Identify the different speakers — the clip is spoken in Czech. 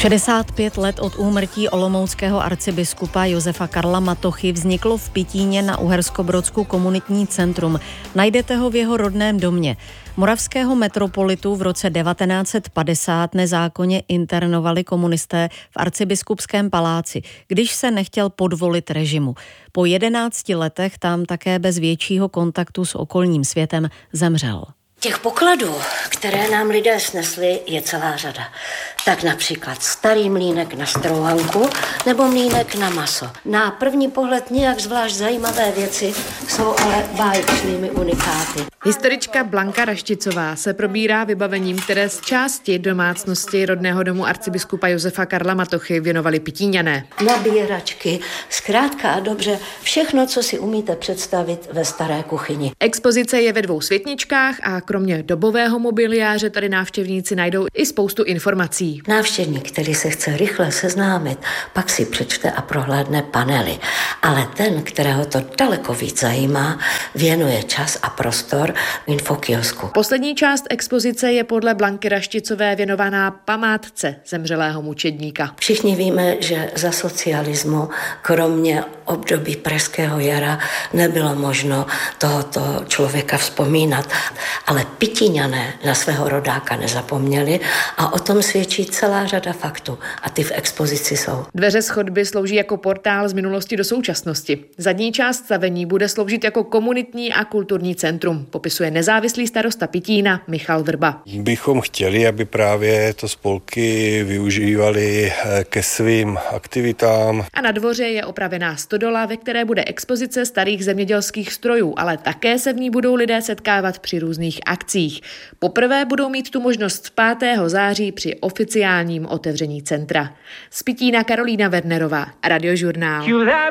Speaker 1: 65 let od úmrtí olomouckého arcibiskupa Josefa Karla Matochy vzniklo v Pitíně na Uherskobrodsku komunitní centrum. Najdete ho v jeho rodném domě. Moravského metropolitu v roce 1950 nezákonně internovali komunisté v arcibiskupském paláci, když se nechtěl podvolit režimu. Po 11 letech tam také bez většího kontaktu s okolním světem zemřel.
Speaker 2: Těch pokladů, které nám lidé snesli, je celá řada. Tak například starý mlýnek na strouhanku nebo mlýnek na maso. Na první pohled nijak zvlášť zajímavé věci jsou ale báječnými unikáty.
Speaker 3: Historička Blanka Rašticová se probírá vybavením, které z části domácnosti rodného domu arcibiskupa Josefa Karla Matochy věnovali Pitíňané.
Speaker 2: Nabíračky, zkrátka a dobře, všechno, co si umíte představit ve staré kuchyni.
Speaker 3: Expozice je ve 2 světničkách a kromě dobového mobiliáře tady návštěvníci najdou i spoustu informací.
Speaker 2: Návštěvník, který se chce rychle seznámit, pak si přečte a prohlédne panely. Ale ten, kterého to daleko víc zajímá, věnuje čas a prostor infokiosku.
Speaker 3: Poslední část expozice je podle Blanky Rašticové věnovaná památce zemřelého mučedníka.
Speaker 2: Všichni víme, že za socialismu, kromě období Pražského jara, nebylo možno tohoto člověka vzpomínat. Ale Pitíňané na svého rodáka nezapomněli a o tom svědčí celá řada faktů a ty v expozici jsou.
Speaker 3: Dveře schodby slouží jako portál z minulosti do současnosti. Zadní část stavení bude sloužit jako komunitní a kulturní centrum, popisuje nezávislý starosta Pitína Michal Vrba.
Speaker 4: Bychom chtěli, aby právě to spolky využívali ke svým aktivitám.
Speaker 3: A na dvoře je opravená stodola, ve které bude expozice starých zemědělských strojů, ale také se v ní budou lidé setkávat při různých akcích. Poprvé budou mít tu možnost 5. září při oficiálním otevření centra. Z Pitína Karolína Wernerová, Radiožurnál.